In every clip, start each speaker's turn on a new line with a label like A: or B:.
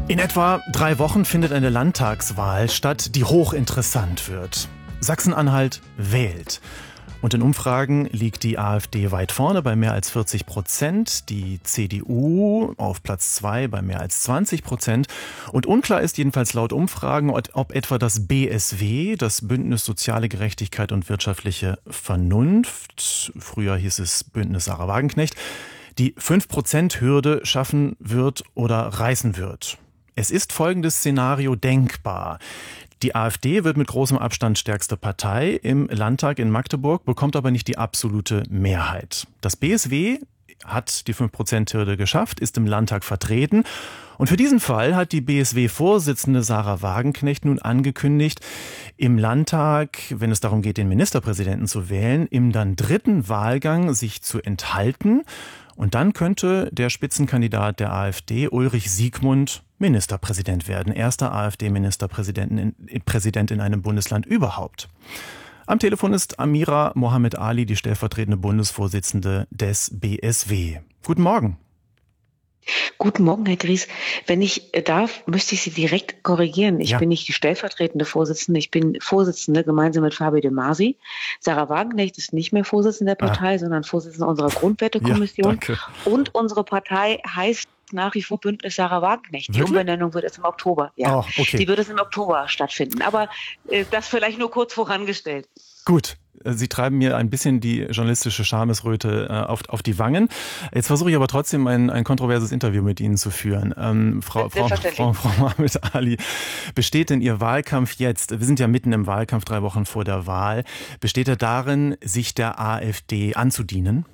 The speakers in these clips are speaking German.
A: In etwa 3 Wochen findet eine Landtagswahl statt, die hochinteressant wird. Sachsen-Anhalt wählt. Und in Umfragen liegt die AfD weit vorne bei mehr als 40%, die CDU auf Platz 2 bei mehr als 20%. Und unklar ist jedenfalls laut Umfragen, ob etwa das BSW, das Bündnis Soziale Gerechtigkeit und wirtschaftliche Vernunft, früher hieß es Bündnis Sarah Wagenknecht, die 5%-Hürde schaffen wird oder reißen wird. Es ist folgendes Szenario denkbar. Die AfD wird mit großem Abstand stärkste Partei im Landtag in Magdeburg, bekommt aber nicht die absolute Mehrheit. Das BSW hat die 5%-Hürde geschafft, ist im Landtag vertreten. Und für diesen Fall hat die BSW-Vorsitzende Sarah Wagenknecht nun angekündigt, im Landtag, wenn es darum geht, den Ministerpräsidenten zu wählen, im dann 3. Wahlgang sich zu enthalten. Und dann könnte der Spitzenkandidat der AfD, Ulrich Siegmund, Ministerpräsident werden. Erster AfD-Ministerpräsident in einem Bundesland überhaupt. Am Telefon ist Amira Mohammed Ali, die stellvertretende Bundesvorsitzende des BSW. Guten Morgen.
B: Guten Morgen, Herr Gries. Wenn ich darf, müsste ich Sie direkt korrigieren. Ich bin nicht die stellvertretende Vorsitzende, ich bin Vorsitzende gemeinsam mit Fabio De Masi. Sarah Wagenknecht ist nicht mehr Vorsitzende der Partei, sondern Vorsitzende unserer Grundwertekommission. Ja, und unsere Partei heißt nach wie vor Bündnis Sarah Wagenknecht. Die Umbenennung wird erst im Oktober. Ja, die wird es im Oktober stattfinden. Aber das vielleicht nur kurz vorangestellt.
A: Gut. Sie treiben mir ein bisschen die journalistische Schamesröte auf die Wangen. Jetzt versuche ich aber trotzdem ein kontroverses Interview mit Ihnen zu führen. Frau Mohammed Ali, besteht denn Ihr Wahlkampf jetzt, wir sind ja mitten im Wahlkampf, 3 Wochen vor der Wahl, besteht er darin, sich der AfD anzudienen?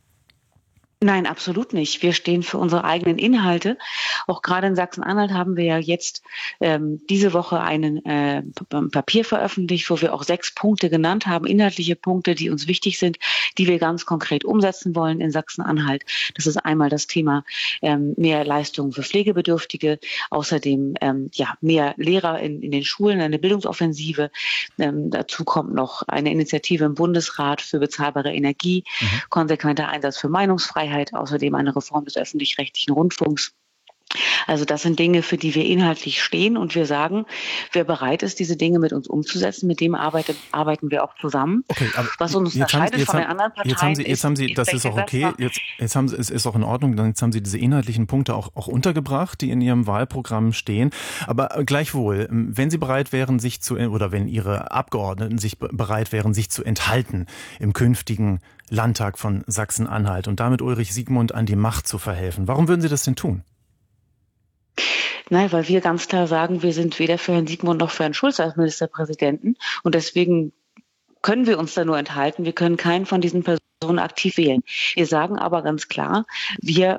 B: Nein, absolut nicht. Wir stehen für unsere eigenen Inhalte. Auch gerade in Sachsen-Anhalt haben wir ja jetzt diese Woche ein Papier veröffentlicht, wo wir auch 6 Punkte genannt haben, inhaltliche Punkte, die uns wichtig sind, die wir ganz konkret umsetzen wollen in Sachsen-Anhalt. Das ist einmal das Thema mehr Leistungen für Pflegebedürftige, außerdem mehr Lehrer in den Schulen, eine Bildungsoffensive. Dazu kommt noch eine Initiative im Bundesrat für bezahlbare Energie, konsequenter Einsatz für Meinungsfreiheit, außerdem eine Reform des öffentlich-rechtlichen Rundfunks. Also das sind Dinge, für die wir inhaltlich stehen und wir sagen, wer bereit ist, diese Dinge mit uns umzusetzen, mit dem arbeiten wir auch zusammen.
A: Okay, aber
B: was uns unterscheidet von den anderen Parteien
A: jetzt haben Sie, das ist auch okay, jetzt haben Sie, es ist auch in Ordnung, jetzt haben Sie diese inhaltlichen Punkte auch untergebracht, die in Ihrem Wahlprogramm stehen. Aber gleichwohl, wenn Sie bereit wären, oder wenn Ihre Abgeordneten sich bereit wären, sich zu enthalten im künftigen Landtag von Sachsen-Anhalt und damit Ulrich Siegmund an die Macht zu verhelfen, warum würden Sie das denn tun?
B: Nein, weil wir ganz klar sagen, wir sind weder für Herrn Siegmund noch für Herrn Schulz als Ministerpräsidenten und deswegen können wir uns da nur enthalten. Wir können keinen von diesen Personen aktiv wählen. Wir sagen aber ganz klar, wir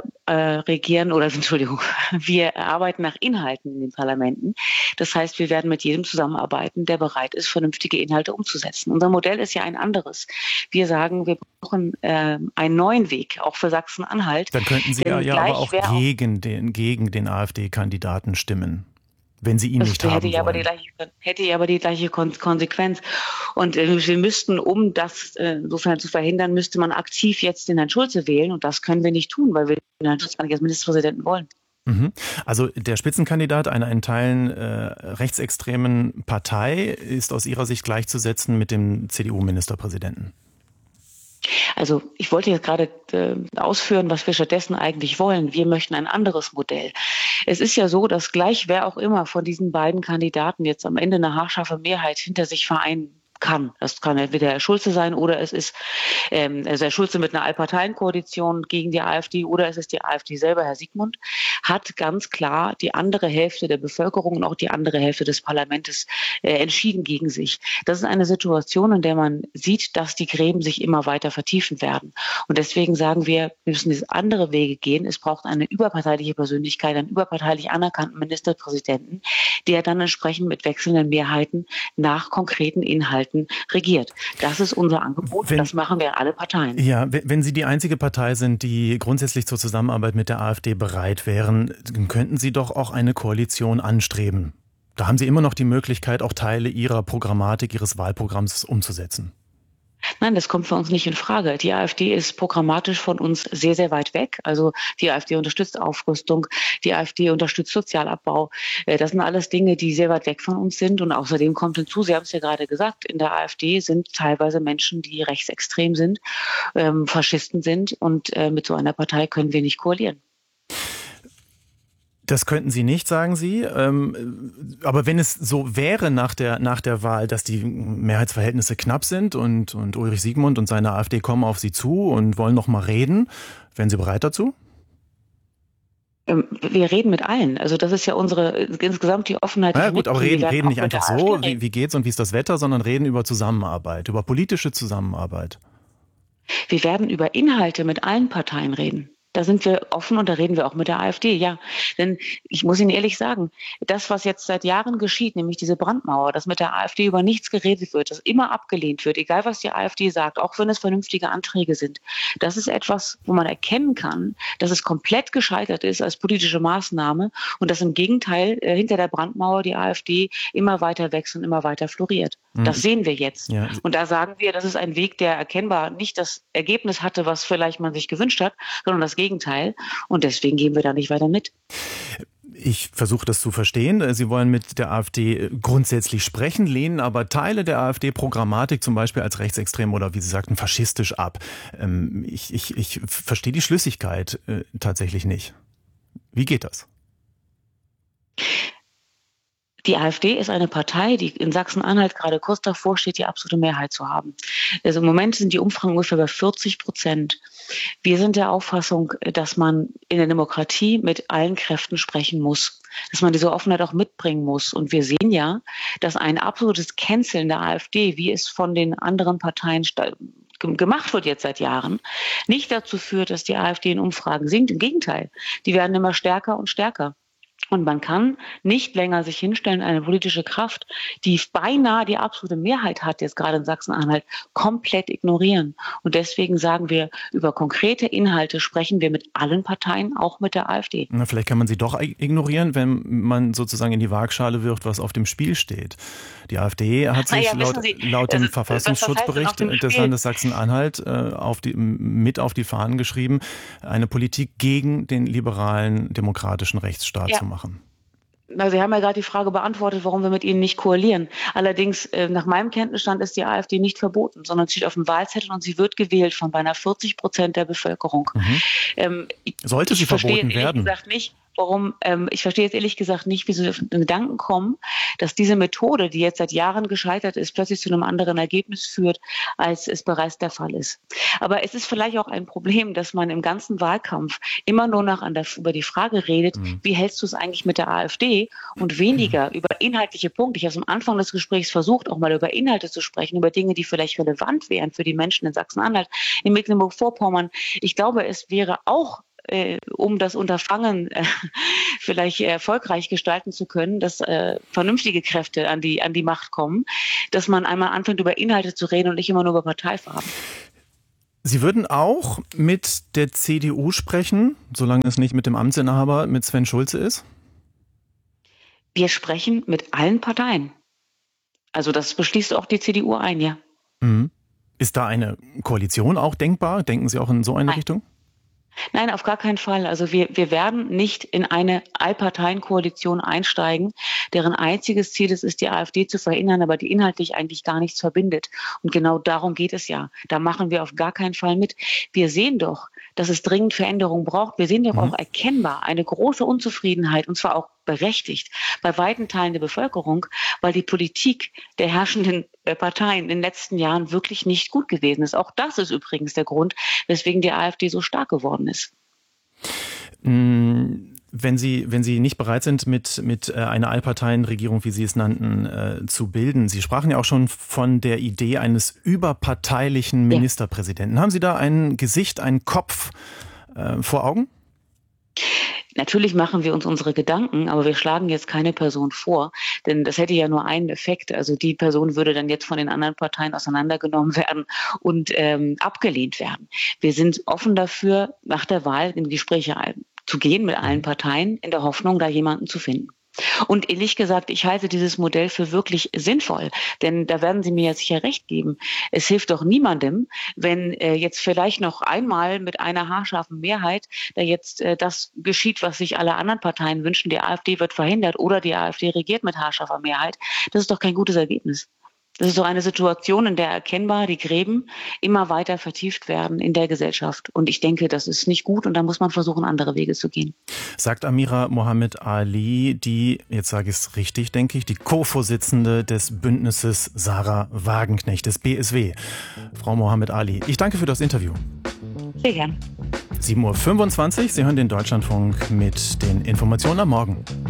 B: wir arbeiten nach Inhalten in den Parlamenten. Das heißt, wir werden mit jedem zusammenarbeiten, der bereit ist, vernünftige Inhalte umzusetzen. Unser Modell ist ja ein anderes. Wir sagen, wir brauchen einen neuen Weg, auch für Sachsen-Anhalt.
A: Dann könnten Sie ja aber auch gegen den AfD-Kandidaten stimmen. Wenn Sie ihn nicht haben wollen.
B: Hätte ja aber die gleiche Konsequenz. Und wir müssten, um das insofern zu verhindern, müsste man aktiv jetzt den Herrn Schulze wählen. Und das können wir nicht tun, weil wir den Herrn Schulze gar nicht als Ministerpräsidenten wollen.
A: Also der Spitzenkandidat einer in Teilen rechtsextremen Partei ist aus Ihrer Sicht gleichzusetzen mit dem CDU-Ministerpräsidenten?
B: Also ich wollte jetzt gerade ausführen, was wir stattdessen eigentlich wollen. Wir möchten ein anderes Modell. Es ist ja so, dass gleich wer auch immer von diesen beiden Kandidaten jetzt am Ende eine haarscharfe Mehrheit hinter sich vereinen kann. Das kann entweder Herr Schulze sein oder es ist Herr Schulze mit einer Allparteienkoalition gegen die AfD oder es ist die AfD selber, Herr Siegmund, hat ganz klar die andere Hälfte der Bevölkerung und auch die andere Hälfte des Parlaments entschieden gegen sich. Das ist eine Situation, in der man sieht, dass die Gräben sich immer weiter vertiefen werden. Und deswegen sagen wir müssen diese andere Wege gehen. Es braucht eine überparteiliche Persönlichkeit, einen überparteilich anerkannten Ministerpräsidenten, der dann entsprechend mit wechselnden Mehrheiten nach konkreten Inhalten regiert. Das ist unser Angebot und das machen wir alle Parteien.
A: Ja, wenn Sie die einzige Partei sind, die grundsätzlich zur Zusammenarbeit mit der AfD bereit wären, dann könnten Sie doch auch eine Koalition anstreben. Da haben Sie immer noch die Möglichkeit, auch Teile Ihrer Programmatik, Ihres Wahlprogramms umzusetzen.
B: Nein, das kommt für uns nicht in Frage. Die AfD ist programmatisch von uns sehr, sehr weit weg. Also die AfD unterstützt Aufrüstung, die AfD unterstützt Sozialabbau. Das sind alles Dinge, die sehr weit weg von uns sind. Und außerdem kommt hinzu, Sie haben es ja gerade gesagt, in der AfD sind teilweise Menschen, die rechtsextrem sind, Faschisten sind. Und mit so einer Partei können wir nicht koalieren.
A: Das könnten Sie nicht, sagen Sie. Aber wenn es so wäre nach der Wahl, dass die Mehrheitsverhältnisse knapp sind und Ulrich Siegmund und seine AfD kommen auf Sie zu und wollen noch mal reden, wären Sie bereit dazu?
B: Wir reden mit allen. Also das ist ja insgesamt die Offenheit.
A: Ja gut, aber reden nicht einfach so, wie geht's und wie ist das Wetter, sondern reden über Zusammenarbeit, über politische Zusammenarbeit.
B: Wir werden über Inhalte mit allen Parteien reden. Da sind wir offen und da reden wir auch mit der AfD, ja. Denn ich muss Ihnen ehrlich sagen, das, was jetzt seit Jahren geschieht, nämlich diese Brandmauer, dass mit der AfD über nichts geredet wird, dass immer abgelehnt wird, egal was die AfD sagt, auch wenn es vernünftige Anträge sind, das ist etwas, wo man erkennen kann, dass es komplett gescheitert ist als politische Maßnahme und dass im Gegenteil hinter der Brandmauer die AfD immer weiter wächst und immer weiter floriert. Das sehen wir jetzt. Ja. Und da sagen wir, das ist ein Weg, der erkennbar nicht das Ergebnis hatte, was vielleicht man sich gewünscht hat, sondern das Gegenteil. Und deswegen gehen wir da nicht weiter mit.
A: Ich versuche das zu verstehen. Sie wollen mit der AfD grundsätzlich sprechen, lehnen aber Teile der AfD-Programmatik zum Beispiel als rechtsextrem oder wie Sie sagten, faschistisch ab. Ich verstehe die Schlüssigkeit tatsächlich nicht. Wie geht das?
B: Die AfD ist eine Partei, die in Sachsen-Anhalt gerade kurz davor steht, die absolute Mehrheit zu haben. Also im Moment sind die Umfragen ungefähr bei 40%. Wir sind der Auffassung, dass man in der Demokratie mit allen Kräften sprechen muss, dass man diese Offenheit auch mitbringen muss. Und wir sehen ja, dass ein absolutes Canceln der AfD, wie es von den anderen Parteien gemacht wird jetzt seit Jahren, nicht dazu führt, dass die AfD in Umfragen sinkt. Im Gegenteil, die werden immer stärker und stärker. Und man kann nicht länger sich hinstellen, eine politische Kraft, die beinahe die absolute Mehrheit hat, jetzt gerade in Sachsen-Anhalt, komplett ignorieren. Und deswegen sagen wir, über konkrete Inhalte sprechen wir mit allen Parteien, auch mit der AfD.
A: Na, vielleicht kann man sie doch ignorieren, wenn man sozusagen in die Waagschale wirft, was auf dem Spiel steht. Die AfD hat sich laut dem Verfassungsschutzbericht des Landes Sachsen-Anhalt mit auf die Fahnen geschrieben, eine Politik gegen den liberalen demokratischen Rechtsstaat zu machen.
B: Na, Sie haben ja gerade die Frage beantwortet, warum wir mit Ihnen nicht koalieren. Allerdings, nach meinem Kenntnisstand ist die AfD nicht verboten, sondern steht auf dem Wahlzettel und sie wird gewählt von beinahe 40% der Bevölkerung.
A: Sollte sie verboten werden?
B: Gesagt nicht, warum, ich verstehe jetzt ehrlich gesagt nicht, wie Sie auf den Gedanken kommen, dass diese Methode, die jetzt seit Jahren gescheitert ist, plötzlich zu einem anderen Ergebnis führt, als es bereits der Fall ist. Aber es ist vielleicht auch ein Problem, dass man im ganzen Wahlkampf immer nur noch über die Frage redet, wie hältst du es eigentlich mit der AfD und weniger über inhaltliche Punkte. Ich habe am Anfang des Gesprächs versucht, auch mal über Inhalte zu sprechen, über Dinge, die vielleicht relevant wären für die Menschen in Sachsen-Anhalt, in Mecklenburg-Vorpommern. Ich glaube, es wäre auch um das Unterfangen vielleicht erfolgreich gestalten zu können, dass vernünftige Kräfte an die Macht kommen, dass man einmal anfängt, über Inhalte zu reden und nicht immer nur über Parteifarben.
A: Sie würden auch mit der CDU sprechen, solange es nicht mit dem Amtsinhaber, mit Sven Schulze ist?
B: Wir sprechen mit allen Parteien. Also das beschließt auch die CDU ein, ja.
A: Ist da eine Koalition auch denkbar? Denken Sie auch in so eine Richtung?
B: Nein, auf gar keinen Fall. Also wir werden nicht in eine Allparteienkoalition einsteigen, deren einziges Ziel es ist, die AfD zu verhindern, aber die inhaltlich eigentlich gar nichts verbindet. Und genau darum geht es ja. Da machen wir auf gar keinen Fall mit. Wir sehen doch, dass es dringend Veränderungen braucht. Wir sehen doch auch erkennbar eine große Unzufriedenheit, und zwar auch berechtigt, bei weiten Teilen der Bevölkerung, weil die Politik der herrschenden Parteien in den letzten Jahren wirklich nicht gut gewesen ist. Auch das ist übrigens der Grund, weswegen die AfD so stark geworden ist.
A: Wenn Sie nicht bereit sind, mit einer Allparteienregierung, wie Sie es nannten, zu bilden, Sie sprachen ja auch schon von der Idee eines überparteilichen Ministerpräsidenten. Haben Sie da ein Gesicht, einen Kopf vor Augen?
B: Natürlich machen wir uns unsere Gedanken, aber wir schlagen jetzt keine Person vor, denn das hätte ja nur einen Effekt. Also die Person würde dann jetzt von den anderen Parteien auseinandergenommen werden und abgelehnt werden. Wir sind offen dafür, nach der Wahl in Gespräche zu gehen mit allen Parteien, in der Hoffnung, da jemanden zu finden. Und ehrlich gesagt, ich halte dieses Modell für wirklich sinnvoll, denn da werden Sie mir ja sicher recht geben. Es hilft doch niemandem, wenn jetzt vielleicht noch einmal mit einer haarscharfen Mehrheit da jetzt das geschieht, was sich alle anderen Parteien wünschen. Die AfD wird verhindert oder die AfD regiert mit haarscharfer Mehrheit. Das ist doch kein gutes Ergebnis. Das ist so eine Situation, in der erkennbar die Gräben immer weiter vertieft werden in der Gesellschaft. Und ich denke, das ist nicht gut und da muss man versuchen, andere Wege zu gehen.
A: Sagt Amira Mohammed Ali, die, jetzt sage ich es richtig, denke ich, die Co-Vorsitzende des Bündnisses Sarah Wagenknecht, des BSW. Frau Mohammed Ali, ich danke für das Interview.
B: Sehr gern.
A: 7:25 Uhr, Sie hören den Deutschlandfunk mit den Informationen am Morgen.